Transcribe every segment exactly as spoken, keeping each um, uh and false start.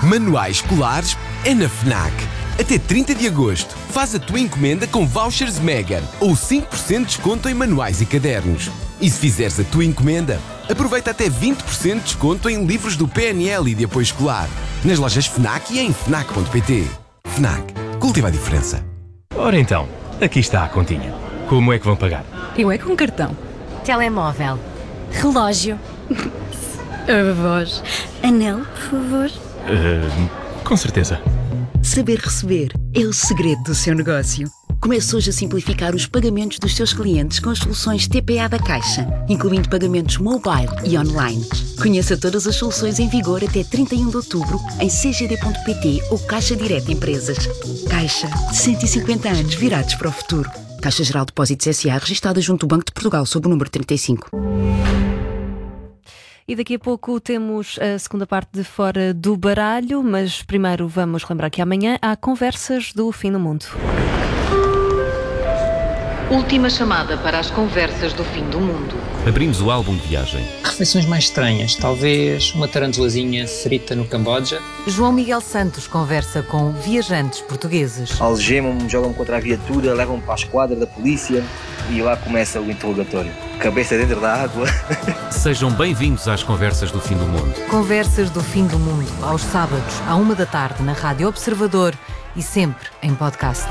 Manuais escolares é na FNAC. Até trinta de agosto, faz a tua encomenda com vouchers Mega ou cinco por cento de desconto em manuais e cadernos. E se fizeres a tua encomenda, aproveita até vinte por cento de desconto em livros do P N L e de apoio escolar. Nas lojas FNAC e em fnac ponto pt. FNAC. Cultiva a diferença. Ora então, aqui está a continha. Como é que vão pagar? Eu é com cartão. Telemóvel. Relógio. A voz. Anel, por favor. Uh, com certeza. Saber receber é o segredo do seu negócio. Comece hoje a simplificar os pagamentos dos seus clientes com as soluções T P A da Caixa, incluindo pagamentos mobile e online. Conheça todas as soluções em vigor até trinta e um de outubro em c g d ponto p t ou Caixa Direto Empresas. Caixa, cento e cinquenta anos virados para o futuro. Caixa Geral de Depósitos S A registada junto do Banco de Portugal sob o número trinta e cinco. E daqui a pouco temos a segunda parte de Fora do Baralho, mas primeiro vamos lembrar que amanhã há conversas do fim do mundo. Última chamada para as conversas do fim do mundo. Abrimos o álbum de viagem. Refeições mais estranhas, talvez uma tarantulazinha frita no Camboja. João Miguel Santos conversa com viajantes portugueses. Algemam-me, jogam-me contra a viatura, levam-me para a esquadra da polícia e lá começa o interrogatório. Cabeça dentro da água. Sejam bem-vindos às conversas do fim do mundo. Conversas do fim do mundo, aos sábados, à uma da tarde, na Rádio Observador e sempre em podcast.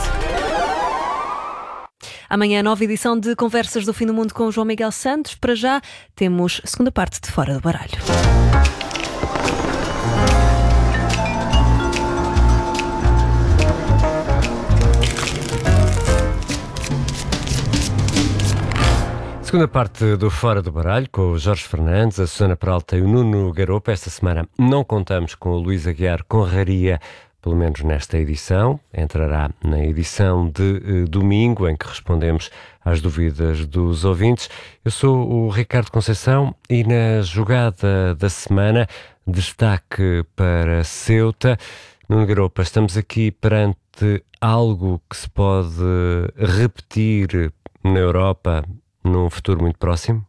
Amanhã, nova edição de Conversas do Fim do Mundo com o João Miguel Santos. Para já, temos a segunda parte de Fora do Baralho. Segunda parte do Fora do Baralho, com o Jorge Fernandes, a Susana Peralta e o Nuno Garopa. Esta semana não contamos com o Luís Aguiar Conraria, pelo menos nesta edição. Entrará na edição de uh, domingo, em que respondemos às dúvidas dos ouvintes. Eu sou o Ricardo Conceição e na jogada da semana, destaque para Ceuta. Nuno Garopa, estamos aqui perante algo que se pode repetir na Europa num futuro muito próximo?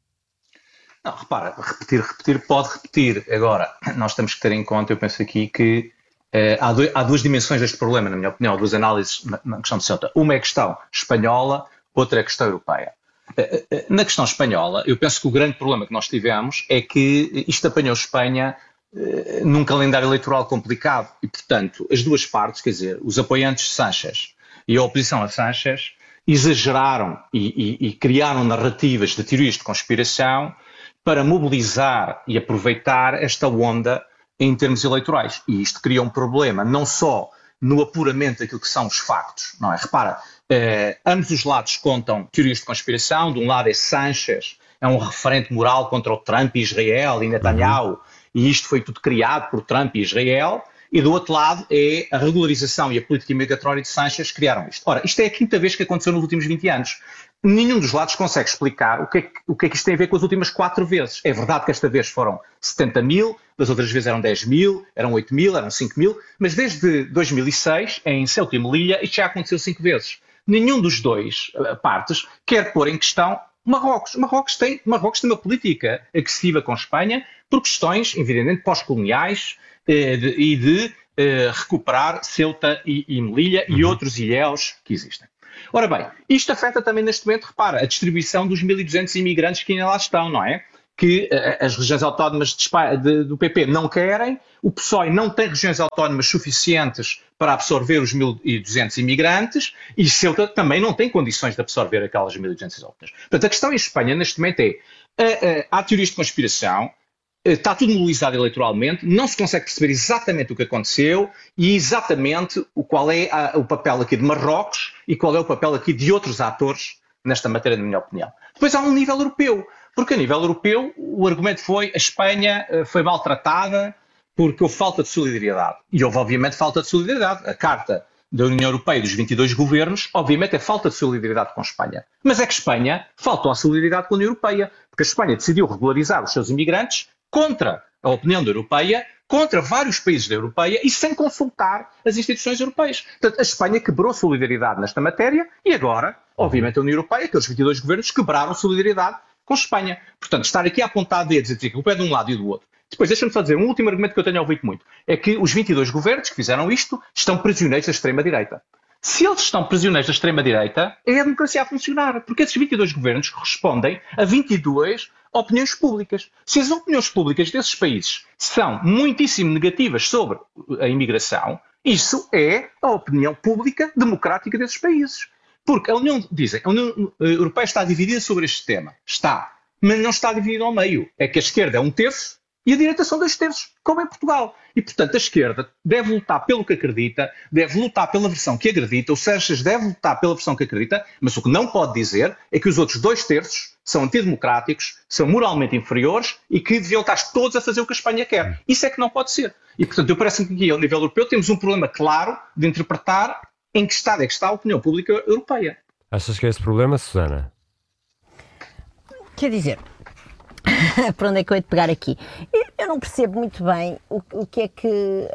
Não, repara, repetir, repetir, pode repetir. Agora, nós temos que ter em conta, eu penso aqui, que Uh, há, do, há duas dimensões deste problema, na minha opinião, duas análises na, na questão de Ceuta. Uma é a questão espanhola, outra é a questão europeia. Uh, uh, na questão espanhola, eu penso que o grande problema que nós tivemos é que isto apanhou Espanha uh, num calendário eleitoral complicado e, portanto, as duas partes, quer dizer, os apoiantes de Sánchez e a oposição a Sánchez, exageraram e, e, e criaram narrativas de teorias de conspiração para mobilizar e aproveitar esta onda em termos eleitorais. E isto cria um problema, não só no apuramento daquilo que são os factos, não é? Repara, eh, ambos os lados contam teorias de conspiração. De um lado é Sánchez, é um referente moral contra o Trump e Israel e Netanyahu, uhum. E isto foi tudo criado por Trump e Israel. E do outro lado é a regularização e a política imigratória de Sánchez que criaram isto. Ora, isto é a quinta vez que aconteceu nos últimos vinte anos. Nenhum dos lados consegue explicar o que, é que, o que é que isto tem a ver com as últimas quatro vezes. É verdade que esta vez foram setenta mil, das outras vezes eram dez mil, eram oito mil, eram cinco mil, mas desde dois mil e seis, em Ceuta e Melilla, isto já aconteceu cinco vezes. Nenhum dos dois uh, partes quer pôr em questão Marrocos. Marrocos tem, Marrocos tem uma política agressiva com Espanha por questões, evidentemente, pós-coloniais eh, de, e de eh, recuperar Ceuta e, e Melilla uhum. e outros ilhéus que existem. Ora bem, isto afeta também neste momento, repara, a distribuição dos mil e duzentos imigrantes que ainda lá estão, não é? Que uh, as regiões autónomas de Espanha, de, do P P não querem, o P S O E não tem regiões autónomas suficientes para absorver os mil e duzentos imigrantes e Ceuta também não tem condições de absorver aquelas mil e duzentas autónomas. Portanto, a questão em Espanha neste momento é, uh, uh, há teorias de conspiração, uh, está tudo mobilizado eleitoralmente, não se consegue perceber exatamente o que aconteceu e exatamente o, qual é a, o papel aqui de Marrocos e qual é o papel aqui de outros atores nesta matéria, na minha opinião. Depois há um nível europeu, porque a nível europeu o argumento foi a Espanha uh, foi maltratada porque houve falta de solidariedade. E houve obviamente falta de solidariedade. A Carta da União Europeia dos vinte e dois governos, obviamente é falta de solidariedade com a Espanha. Mas é que Espanha faltou a solidariedade com a União Europeia, porque a Espanha decidiu regularizar os seus imigrantes contra a opinião da Europeia, contra vários países da Europeia e sem consultar as instituições europeias. Portanto, a Espanha quebrou solidariedade nesta matéria e agora, obviamente, a União Europeia, aqueles vinte e dois governos, quebraram solidariedade com a Espanha. Portanto, estar aqui a apontar dedos e dizer que o pé de um lado e do outro Depois, deixa-me só dizer, um último argumento que eu tenho ouvido muito, é que os vinte e dois governos que fizeram isto estão prisioneiros da extrema-direita. Se eles estão prisioneiros da extrema-direita, é a democracia a funcionar, porque esses vinte e dois governos respondem a vinte e duas opiniões públicas. Se as opiniões públicas desses países são muitíssimo negativas sobre a imigração, isso é a opinião pública democrática desses países. Porque a União, dizem, a União Europeia está dividida sobre este tema. Está. Mas não está dividida ao meio. É que a esquerda é um terço e a direita são dois terços, como em Portugal. E, portanto, a esquerda deve lutar pelo que acredita, deve lutar pela versão que acredita, o Seixas deve lutar pela versão que acredita, mas o que não pode dizer é que os outros dois terços são antidemocráticos, são moralmente inferiores e que deviam estar todos a fazer o que a Espanha quer. Isso é que não pode ser. E, portanto, eu parece-me que aqui, ao nível europeu, temos um problema claro de interpretar em que estado é que está a opinião pública europeia. Achas que é esse problema, Susana? Quer dizer, para onde é que eu hei de pegar aqui? Eu não percebo muito bem o, o que é que...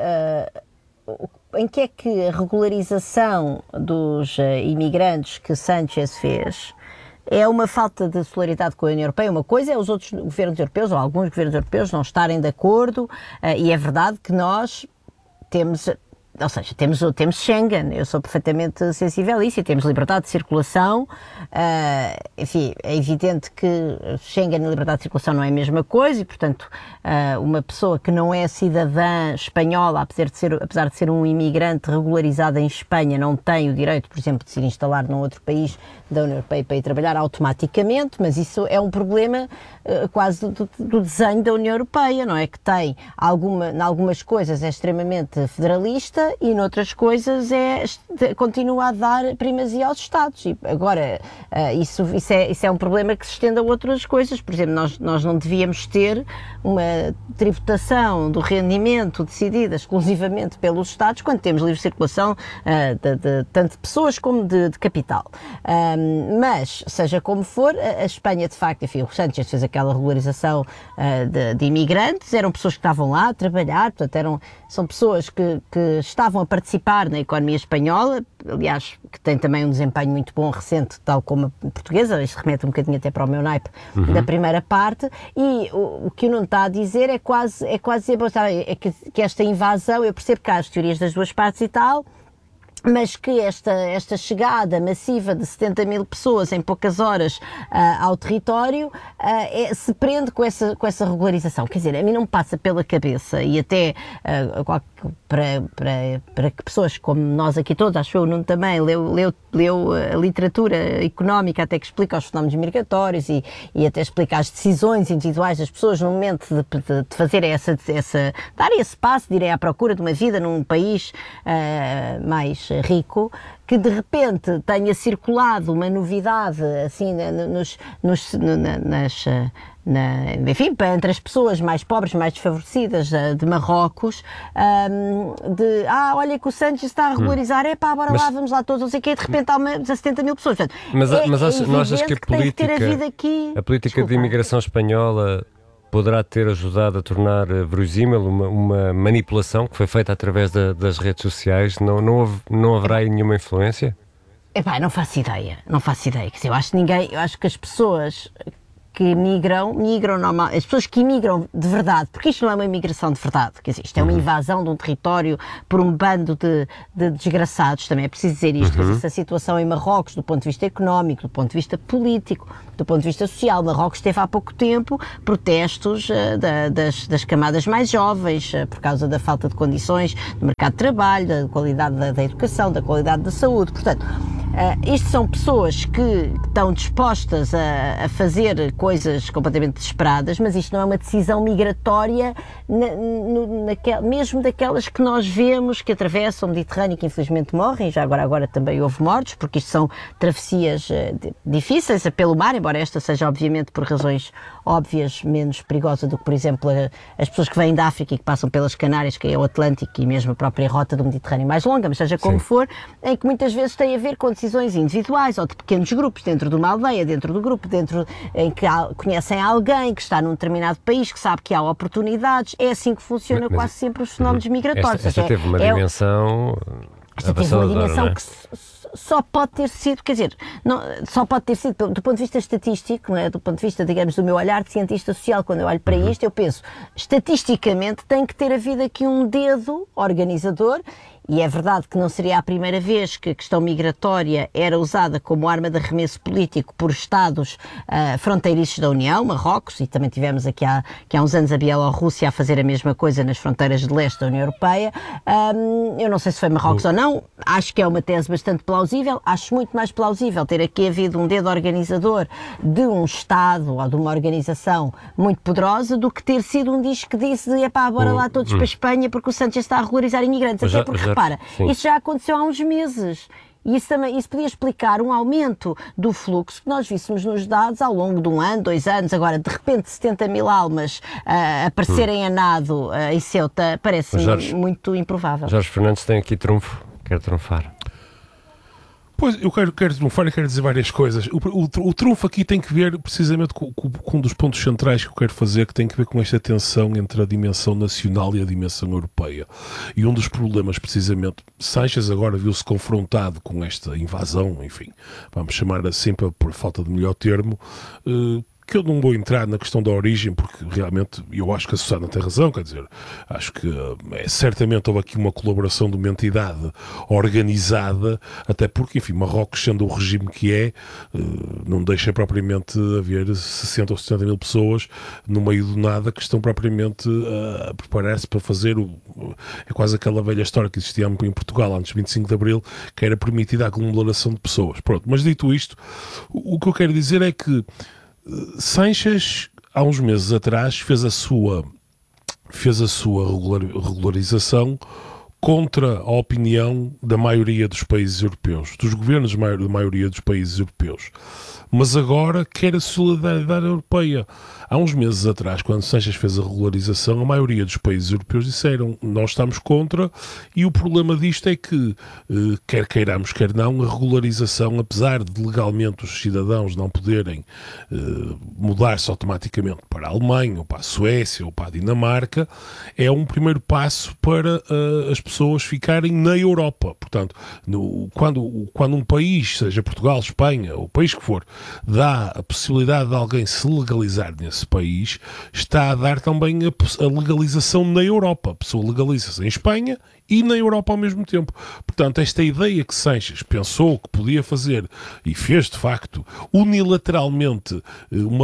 Uh, em que é que a regularização dos uh, imigrantes que Sánchez fez é uma falta de solidariedade com a União Europeia. Uma coisa é os outros governos europeus, ou alguns governos europeus, não estarem de acordo, uh, e é verdade que nós temos... Ou seja, temos, temos Schengen, eu sou perfeitamente sensível a isso, e temos liberdade de circulação. Uh, enfim, é evidente que Schengen e liberdade de circulação não é a mesma coisa, e, portanto, uh, uma pessoa que não é cidadã espanhola, apesar de, ser, apesar de ser um imigrante regularizado em Espanha, não tem o direito, por exemplo, de se instalar num outro país da União Europeia para ir trabalhar automaticamente, mas isso é um problema uh, quase do, do desenho da União Europeia, não é? Que tem, alguma, em algumas coisas é extremamente federalista, e noutras coisas é, continua a dar primazia aos Estados. E agora, uh, isso, isso, é, isso é um problema que se estende a outras coisas. Por exemplo, nós, nós não devíamos ter uma tributação do rendimento decidida exclusivamente pelos Estados, quando temos livre circulação uh, de, de, tanto de pessoas como de, de capital. Um, mas, seja como for, a, a Espanha, de facto, enfim, o Sánchez fez aquela regularização uh, de, de imigrantes, eram pessoas que estavam lá a trabalhar, portanto, eram, são pessoas que, que estavam a participar na economia espanhola, aliás, que tem também um desempenho muito bom, recente, tal como a portuguesa, isto remete um bocadinho até para o meu naipe uhum. da primeira parte, e o, o que o Nuno está a dizer é quase, é quase é que, que esta invasão, eu percebo que há as teorias das duas partes e tal, mas que esta, esta chegada massiva de setenta mil pessoas em poucas horas uh, ao território uh, é, se prende com essa, com essa regularização. Quer dizer, a mim não me passa pela cabeça, e até uh, para, para, para que pessoas como nós aqui todos, acho eu, Nuno também, leu, leu, leu a literatura económica até que explica os fenómenos migratórios e, e até explica as decisões individuais das pessoas no momento de, de, de fazer essa, essa, dar esse passo de irem à procura de uma vida num país uh, mais rico, que de repente tenha circulado uma novidade assim nos, nos, na, nas, na, enfim, entre as pessoas mais pobres, mais desfavorecidas de Marrocos, um, de, ah, olha que o Sánchez está a regularizar, é pá, bora mas, lá, vamos lá todos, não sei o quê, de repente há uma, setenta mil pessoas. Portanto, mas é, mas achas, é não achas que a que política, a, vida aqui, a política desculpa, de imigração espanhola poderá ter ajudado a tornar verosímil uma, uma manipulação que foi feita através da, das redes sociais? Não, não, houve, não haverá aí nenhuma influência? Epá, não faço ideia, não faço ideia. Quer dizer, eu acho que ninguém, eu acho que as pessoas que migram, migram normal, as pessoas que imigram de verdade, porque isto não é uma imigração de verdade, quer dizer, isto é uma invasão de um território por um bando de, de desgraçados, também é preciso dizer isto, uhum. Essa situação em Marrocos, do ponto de vista económico, do ponto de vista político, do ponto de vista social, Marrocos teve há pouco tempo protestos uh, da, das, das camadas mais jovens, uh, por causa da falta de condições do mercado de trabalho, da qualidade da, da educação, da qualidade da saúde, portanto, uh, isto são pessoas que estão dispostas a, a fazer coisas completamente desesperadas, mas isto não é uma decisão migratória na, no, naquel, mesmo daquelas que nós vemos que atravessam o Mediterrâneo, que infelizmente morrem, já agora, agora também houve mortos, porque isto são travessias uh, difíceis pelo mar, embora esta seja obviamente por razões óbvias menos perigosa do que, por exemplo, a, as pessoas que vêm da África e que passam pelas Canárias, que é o Atlântico, e mesmo a própria rota do Mediterrâneo mais longa, mas seja como Sim. for, em que muitas vezes tem a ver com decisões individuais ou de pequenos grupos dentro de uma aldeia, dentro do grupo, dentro em que há, conhecem alguém que está num determinado país, que sabe que há oportunidades. É assim que funciona mas, quase sempre os fenómenos migratórios. Esta, esta é, teve uma é, dimensão esta teve uma dimensão não é? que só pode ter sido, quer dizer, não, só pode ter sido, do ponto de vista estatístico, não é? Do ponto de vista, digamos, do meu olhar de cientista social, quando eu olho para isto, eu penso, estatisticamente tem que ter havido aqui um dedo organizador. E é verdade que não seria a primeira vez que a questão migratória era usada como arma de arremesso político por Estados uh, fronteiriços da União, Marrocos, e também tivemos aqui há, que há uns anos a Bielorrússia a fazer a mesma coisa nas fronteiras de leste da União Europeia. Um, eu não sei se foi Marrocos ou não, acho que é uma tese bastante plausível, acho muito mais plausível ter aqui havido um dedo organizador de um Estado ou de uma organização muito poderosa do que ter sido um disco que disse, epá, bora lá todos para a Espanha porque o Sánchez está a regularizar imigrantes, até porque já... Para, isso já aconteceu há uns meses. E isso, também, isso podia explicar um aumento do fluxo que nós víssemos nos dados ao longo de um ano, dois anos. Agora, de repente, setenta mil almas uh, aparecerem hum. a nado uh, em Ceuta parece-me muito improvável. Jorge Fernandes tem aqui trunfo, quer trunfar. Pois, eu quero, quero trunfar e quero dizer várias coisas. O, o, o trunfo aqui tem que ver precisamente com, com, com um dos pontos centrais que eu quero fazer, que tem que ver com esta tensão entre a dimensão nacional e a dimensão europeia. E um dos problemas, precisamente, Sánchez agora viu-se confrontado com esta invasão, enfim, vamos chamar assim por, por falta de melhor termo, uh, que eu não vou entrar na questão da origem, porque realmente eu acho que a Susana tem razão, quer dizer, acho que é, certamente houve aqui uma colaboração de uma entidade organizada, até porque, enfim, Marrocos, sendo o regime que é, não deixa propriamente haver sessenta ou setenta mil pessoas no meio do nada que estão propriamente a preparar-se para fazer o... É quase aquela velha história que existia em Portugal antes de vinte e cinco de Abril, que era permitida a aglomeração de pessoas. Pronto, mas dito isto, o que eu quero dizer é que Sánchez, há uns meses atrás, fez a sua, fez a sua regular, regularização contra a opinião da maioria dos países europeus, dos governos da maioria dos países europeus. Mas agora quer a solidariedade europeia. Há uns meses atrás, quando Sánchez fez a regularização, a maioria dos países europeus disseram nós estamos contra, e o problema disto é que, quer queiramos, quer não, a regularização, apesar de legalmente os cidadãos não poderem mudar-se automaticamente para a Alemanha, ou para a Suécia, ou para a Dinamarca, é um primeiro passo para as pessoas ficarem na Europa. Portanto, no, quando, quando um país, seja Portugal, Espanha, ou o país que for, dá a possibilidade de alguém se legalizar nesse país, está a dar também a, a legalização na Europa. A pessoa legaliza-se em Espanha e na Europa ao mesmo tempo. Portanto, esta ideia que Sánchez pensou que podia fazer, e fez de facto, unilateralmente, uma,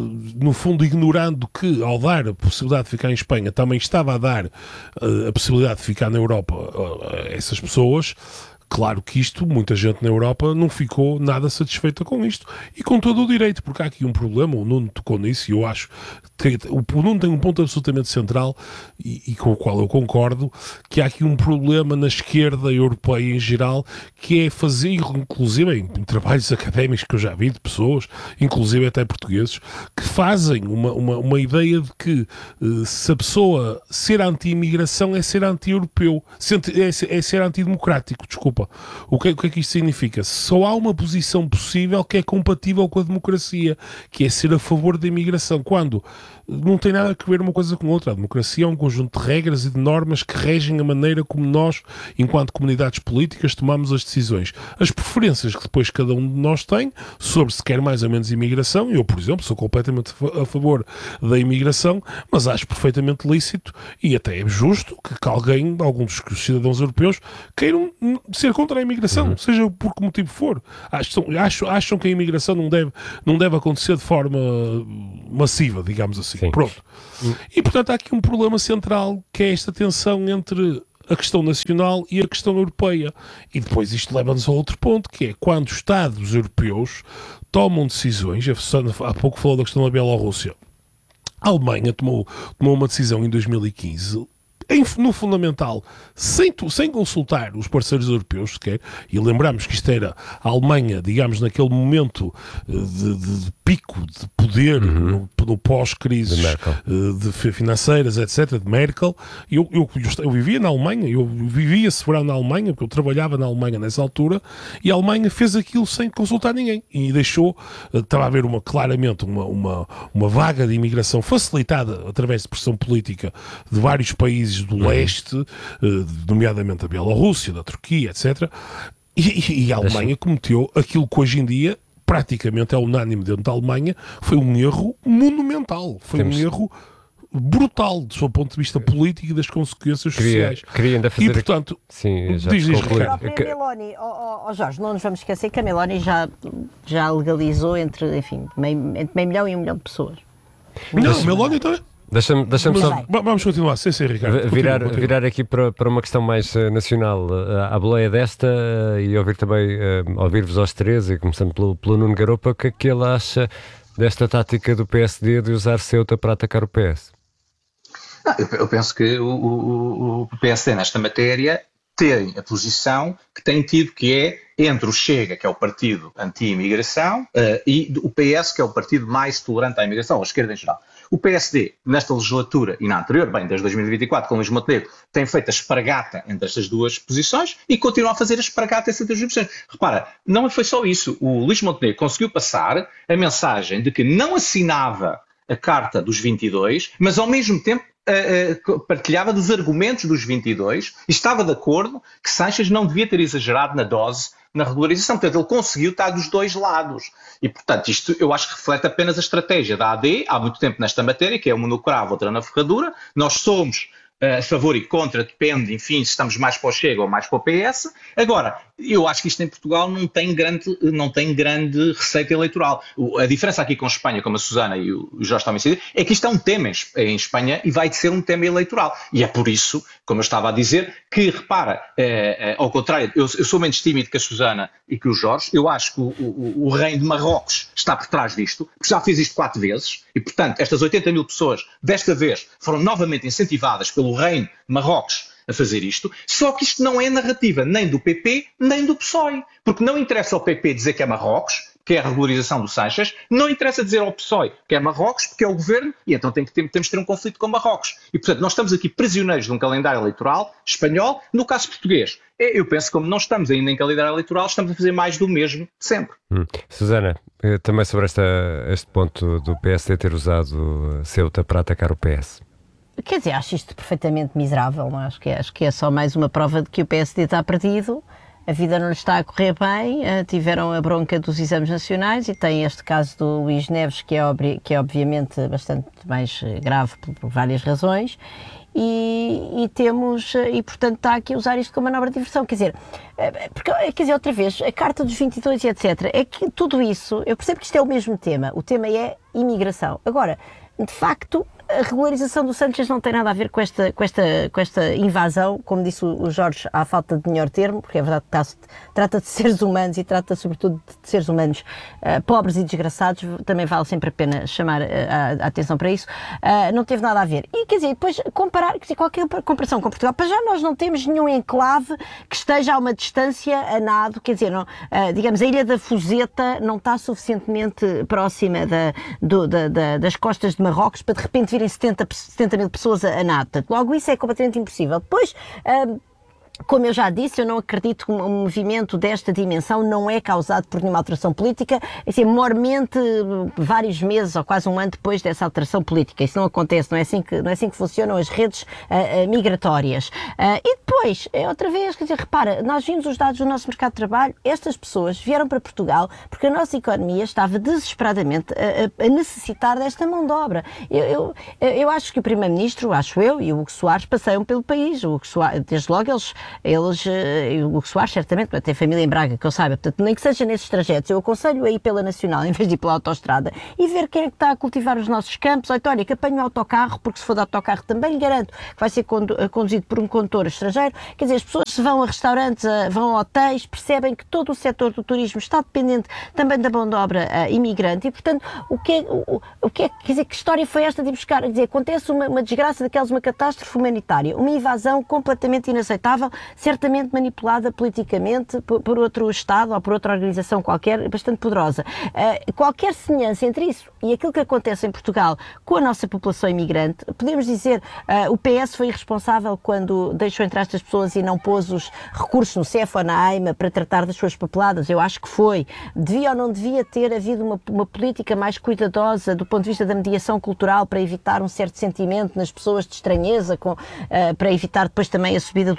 no fundo ignorando que ao dar a possibilidade de ficar em Espanha também estava a dar a possibilidade de ficar na Europa a essas pessoas. Claro que isto, muita gente na Europa não ficou nada satisfeita com isto, e com todo o direito, porque há aqui um problema, o Nuno tocou nisso, e eu acho que o Nuno tem um ponto absolutamente central, e, e com o qual eu concordo, que há aqui um problema na esquerda europeia em geral, que é fazer, inclusive em trabalhos académicos que eu já vi de pessoas, inclusive até portugueses, que fazem uma, uma, uma ideia de que se a pessoa ser anti-imigração é ser anti-europeu, é, é ser antidemocrático, desculpa. O que, o que é que isto significa? Só há uma posição possível que é compatível com a democracia, que é ser a favor da imigração, quando não tem nada a ver uma coisa com outra. A democracia é um conjunto de regras e de normas que regem a maneira como nós, enquanto comunidades políticas, tomamos as decisões. As preferências que depois cada um de nós tem sobre se quer mais ou menos imigração, eu, por exemplo, sou completamente a favor da imigração, mas acho perfeitamente lícito e até é justo que alguém, alguns dos cidadãos europeus, queiram ser contra a imigração, uhum. seja por que motivo for. Acham, acham, acham que a imigração não deve, não deve acontecer de forma massiva, digamos assim. Sim. Pronto. Uhum. E, portanto, há aqui um problema central, que é esta tensão entre a questão nacional e a questão europeia. E depois isto leva-nos a outro ponto, que é quando os Estados europeus tomam decisões, a Susana há pouco falou da questão da Bielorrússia. A Alemanha tomou, tomou uma decisão em dois mil e quinze, Em, no fundamental, sem, sem consultar os parceiros europeus sequer, e lembramos que isto era a Alemanha, digamos, naquele momento de, de, de pico de poder, uhum. no, no pós-crises de, de financeiras, etcétera, de Merkel. Eu, eu, eu vivia na Alemanha, eu vivia segurado na Alemanha, porque eu trabalhava na Alemanha nessa altura, e a Alemanha fez aquilo sem consultar ninguém, e deixou, estava a haver uma, claramente uma, uma, uma vaga de imigração facilitada através de pressão política de vários países do leste, nomeadamente da Bielorrússia, da Turquia, etcétera. E, e a Alemanha cometeu aquilo que hoje em dia praticamente é unânime dentro da Alemanha, foi um erro monumental, foi Temos... um erro brutal do seu ponto de vista político e das consequências queria, sociais. Queria ainda fazer... E, portanto, Sim, já diz, diz, a própria Meloni, oh, oh, Jorge, não nos vamos esquecer que a Meloni já, já legalizou entre, enfim, meio, entre meio milhão e um milhão de pessoas. Não, a Meloni também... Deixa-me deixa só vamos continuar, sim, sim, Ricardo. Virar, continua, virar aqui para, para uma questão mais uh, nacional, uh, à boleia desta uh, e ouvir também, uh, ouvir-vos aos três, e começando pelo, pelo Nuno Garopa, o que é que ele acha desta tática do P S D de usar Ceuta para atacar o P S? Ah, eu, eu penso que o, o, o P S D nesta matéria tem a posição que tem tido, que é entre o Chega, que é o partido anti-imigração, uh, e o P S, que é o partido mais tolerante à imigração, à esquerda em geral. O P S D, nesta legislatura e na anterior, bem, desde dois mil e vinte e quatro, com Luís Montenegro, tem feito a espargata entre estas duas posições e continua a fazer a espargata entre estas duas posições. Repara, não foi só isso. O Luís Montenegro conseguiu passar a mensagem de que não assinava a Carta dos vinte e dois, mas ao mesmo tempo uh, uh, partilhava dos argumentos dos vinte e dois e estava de acordo que Sanches não devia ter exagerado na dose na regularização. Portanto, ele conseguiu estar dos dois lados. E, portanto, isto eu acho que reflete apenas a estratégia da A D, há muito tempo nesta matéria, que é uma no cravo, outra na ferradura. Nós somos a favor e contra, depende, enfim, se estamos mais para o Chega ou mais para o P S. Agora, eu acho que isto em Portugal não tem grande, não tem grande receita eleitoral. A diferença aqui com a Espanha, como a Susana e o Jorge estão a dizer, é que isto é um tema em Espanha e vai ser um tema eleitoral. E é por isso, como eu estava a dizer, que, repara, é, é, ao contrário, eu, eu sou menos tímido que a Susana e que o Jorge, eu acho que o, o, o reino de Marrocos está por trás disto, porque já fez isto quatro vezes, e, portanto, estas oitenta mil pessoas, desta vez, foram novamente incentivadas pelo reino de Marrocos a fazer isto, só que isto não é narrativa nem do P P, nem do P S O E, porque não interessa ao P P dizer que é Marrocos, que é a regularização do Sanches, não interessa dizer ao P S O E que é Marrocos, porque é o governo, e então tem que ter, temos que ter um conflito com Marrocos. E, portanto, nós estamos aqui prisioneiros de um calendário eleitoral espanhol, no caso português. Eu penso que, como não estamos ainda em calendário eleitoral, estamos a fazer mais do mesmo sempre. Hum. Susana, também sobre esta, este ponto do P S D ter usado Ceuta para atacar o P S. Quer dizer, acho isto perfeitamente miserável, não? Acho que, é, acho que é só mais uma prova de que o P S D está perdido, a vida não lhe está a correr bem, uh, tiveram a bronca dos exames nacionais e tem este caso do Luís Neves, que é, obri- que é obviamente bastante mais grave por, por várias razões, e, e temos, e portanto está aqui a usar isto como manobra de diversão, quer dizer, porque, quer dizer, outra vez, a Carta dos vinte e dois e etcétera, é que tudo isso, eu percebo que isto é o mesmo tema, o tema é imigração. Agora, de facto, a regularização do Sanches não tem nada a ver com esta, com esta, com esta invasão, como disse o Jorge, à falta de melhor termo, porque é verdade que está, trata de seres humanos e trata sobretudo de seres humanos uh, pobres e desgraçados, também vale sempre a pena chamar uh, a, a atenção para isso, uh, não teve nada a ver. E quer dizer, depois comparar, quer dizer, qualquer comparação com Portugal, para já nós não temos nenhum enclave que esteja a uma distância a nado, quer dizer, não, uh, digamos, a Ilha da Fuseta não está suficientemente próxima da, do, da, da, das costas de Marrocos para de repente virem setenta mil pessoas a, a nada. Logo, isso é completamente impossível. Depois, uh, como eu já disse, eu não acredito que um movimento desta dimensão não é causado por nenhuma alteração política, assim, mormente vários meses ou quase um ano depois dessa alteração política. Isso não acontece, não é assim que, não é assim que funcionam as redes uh, uh, migratórias. Uh, e depois, é outra vez, quer dizer, repara, nós vimos os dados do nosso mercado de trabalho, estas pessoas vieram para Portugal porque a nossa economia estava desesperadamente a, a necessitar desta mão de obra. Eu, eu, eu acho que o Primeiro-Ministro, acho eu, e o Hugo Soares passeiam pelo país. O Hugo Soares, desde logo eles Eles, o Hugo Soares, certamente, tem família em Braga, que eu saiba, portanto, nem que seja nesses trajetos, eu aconselho a ir pela Nacional, em vez de ir pela autoestrada, e ver quem é que está a cultivar os nossos campos. Olha, olha, que apanhe o autocarro, porque se for de autocarro também lhe garanto que vai ser conduzido por um condutor estrangeiro. Quer dizer, as pessoas se vão a restaurantes, vão a hotéis, percebem que todo o setor do turismo está dependente também da mão de obra uh, imigrante, e, portanto, o que é, o, o que é, quer dizer, que história foi esta de ir buscar? Quer dizer, acontece uma, uma desgraça daquelas, uma catástrofe humanitária, uma invasão completamente inaceitável, certamente manipulada politicamente por, por outro Estado ou por outra organização qualquer, bastante poderosa. Uh, qualquer semelhança entre isso e aquilo que acontece em Portugal com a nossa população imigrante, podemos dizer, uh, o P S foi irresponsável quando deixou entrar estas pessoas e não pôs os recursos no C E F ou na AIMA para tratar das suas papeladas. Eu acho que foi. Devia ou não devia ter havido uma, uma política mais cuidadosa do ponto de vista da mediação cultural para evitar um certo sentimento nas pessoas de estranheza, com, uh, para evitar depois também a subida do Chega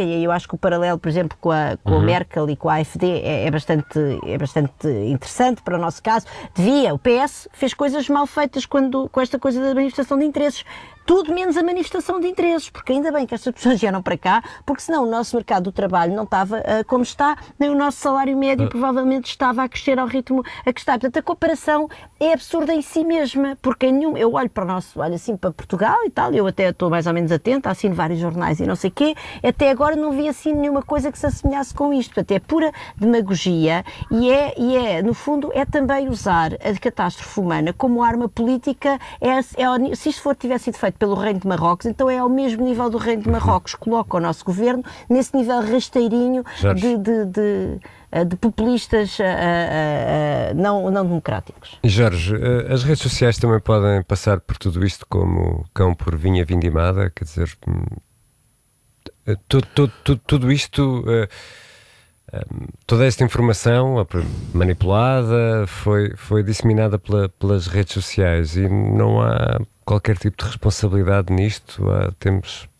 e eu acho que o paralelo, por exemplo, com a, com uhum. a Merkel e com a A F D é, é, bastante, é bastante interessante para o nosso caso. Devia, o P S fez coisas mal feitas quando, com esta coisa da manifestação de interesses. Tudo menos a manifestação de interesses, porque ainda bem que estas pessoas vieram para cá, porque senão o nosso mercado do trabalho não estava uh, como está, nem o nosso salário médio uh. provavelmente estava a crescer ao ritmo a que está. Portanto, a comparação é absurda em si mesma, porque em nenhum, eu olho para o nosso, olho assim para Portugal e tal, eu até estou mais ou menos atenta, assino vários jornais e não sei o quê, até agora não vi assim nenhuma coisa que se assemelhasse com isto. Portanto, é pura demagogia e é, e é, no fundo, é também usar a catástrofe humana como arma política. É, é, se isto for, tivesse sido feito pelo Reino de Marrocos, então é ao mesmo nível do Reino de Marrocos, coloca o nosso governo nesse nível rasteirinho de, de, de, de populistas uh, uh, uh, não, não democráticos. Jorge, uh, as redes sociais também podem passar por tudo isto como cão por vinha vindimada, quer dizer, uh, tu, tu, tu, tudo isto... Uh, toda esta informação manipulada foi, foi disseminada pela, pelas redes sociais e não há qualquer tipo de responsabilidade nisto. Há, temos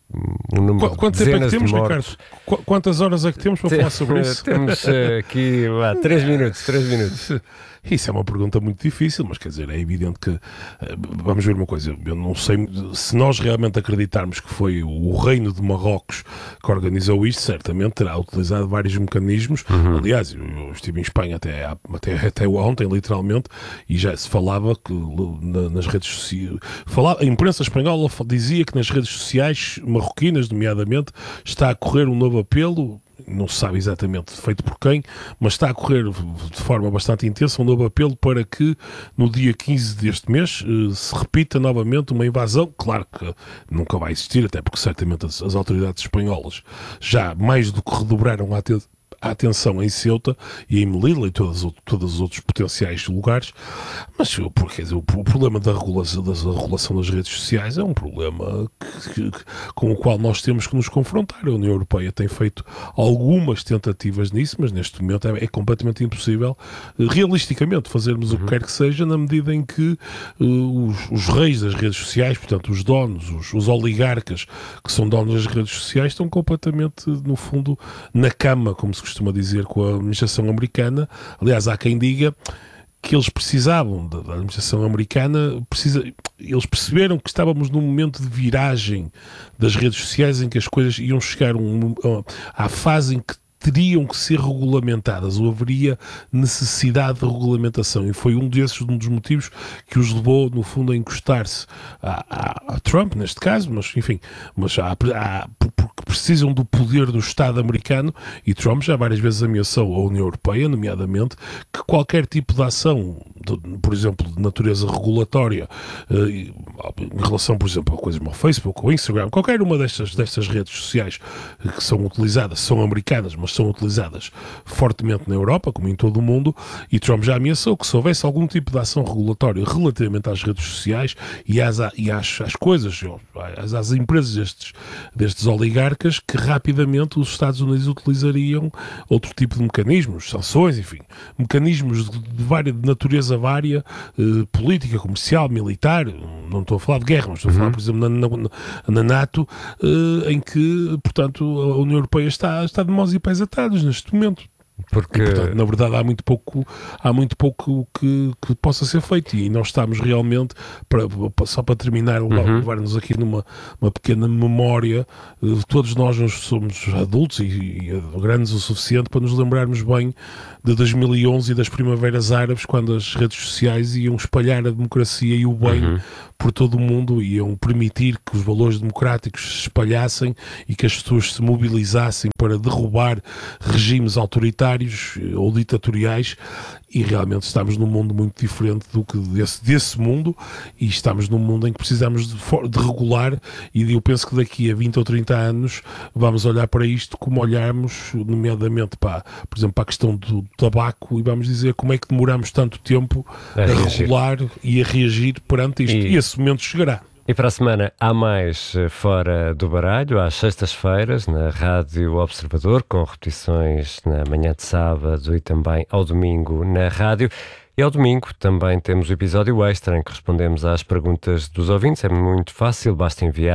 um número Qu- Quanto de dezenas tempo é que temos, de mortos. Ricardo? Qu- quantas horas é que temos para Tem, falar sobre isso? Temos uh, aqui lá, três minutos, três minutos. Isso é uma pergunta muito difícil, mas quer dizer, é evidente que, vamos ver uma coisa, eu não sei, se nós realmente acreditarmos que foi o Reino de Marrocos que organizou isto, certamente terá utilizado vários mecanismos. Uhum. Aliás, eu estive em Espanha até, até, até ontem, literalmente, e já se falava que nas redes sociais, falava, a imprensa espanhola dizia que nas redes sociais marroquinas, nomeadamente, está a correr um novo apelo. Não se sabe exatamente feito por quem, mas está a correr de forma bastante intensa um novo apelo para que no dia quinze deste mês se repita novamente uma invasão. Claro que nunca vai existir, até porque certamente as, as autoridades espanholas já mais do que redobraram a atenção a atenção em Ceuta e em Melilla e todos, todos os outros potenciais lugares, mas porque, o, o problema da regulação, da regulação das redes sociais é um problema que, que, com o qual nós temos que nos confrontar. A União Europeia tem feito algumas tentativas nisso, mas neste momento é, é completamente impossível, realisticamente, fazermos uhum. o que quer que seja, na medida em que uh, os, os reis das redes sociais, portanto os donos, os, os oligarcas que são donos das redes sociais, estão completamente, no fundo, na cama, como se costuma dizer, com a administração americana. Aliás, há quem diga que eles precisavam da administração americana, precisa, eles perceberam que estávamos num momento de viragem das redes sociais em que as coisas iam chegar um, à fase em que teriam que ser regulamentadas, ou haveria necessidade de regulamentação, e foi um desses, um dos motivos que os levou, no fundo, a encostar-se a, a, a Trump, neste caso, mas, enfim, mas há, há, porque precisam do poder do Estado americano, e Trump já várias vezes ameaçou a União Europeia, nomeadamente, que qualquer tipo de ação, de, por exemplo, de natureza regulatória, eh, em relação, por exemplo, a coisas como o Facebook, ou o Instagram, qualquer uma destas, destas redes sociais que são utilizadas, são americanas, mas são utilizadas fortemente na Europa, como em todo o mundo, e Trump já ameaçou que se houvesse algum tipo de ação regulatória relativamente às redes sociais e às, e às, às coisas, às, às empresas destes, destes oligarcas, que rapidamente os Estados Unidos utilizariam outro tipo de mecanismos, sanções, enfim, mecanismos de, de, vária, de natureza vária, eh, política, comercial, militar, não estou a falar de guerra, mas estou uhum. a falar, por exemplo, na, na, na NATO, eh, em que, portanto, a União Europeia está, está de mãos e pés atados neste momento. Porque, e, portanto, na verdade, há muito pouco, há muito pouco que, que possa ser feito, e nós estamos realmente, para, só para terminar, uhum. levar-nos aqui numa uma pequena memória, todos nós somos adultos e, e grandes o suficiente para nos lembrarmos bem de dois mil e onze e das primaveras árabes, quando as redes sociais iam espalhar a democracia e o bem uhum. por todo o mundo, iam permitir que os valores democráticos se espalhassem e que as pessoas se mobilizassem para derrubar regimes autoritários ou ditatoriais, e realmente estamos num mundo muito diferente do que desse, desse mundo, e estamos num mundo em que precisamos de, de regular, e eu penso que daqui a vinte ou trinta anos vamos olhar para isto como olharmos, nomeadamente para, por exemplo, para a questão do tabaco, e vamos dizer como é que demoramos tanto tempo a, a regular e a reagir perante isto, e, e esse momento chegará. E para a semana há mais Fora do Baralho, às sextas-feiras, na Rádio Observador, com repetições na manhã de sábado e também ao domingo na rádio. E ao domingo também temos o episódio extra em que respondemos às perguntas dos ouvintes. É muito fácil, basta enviar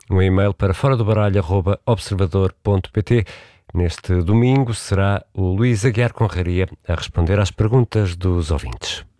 um e-mail para fora do baralho arroba observador ponto pt. Neste domingo será o Luís Aguiar Conraria a responder às perguntas dos ouvintes.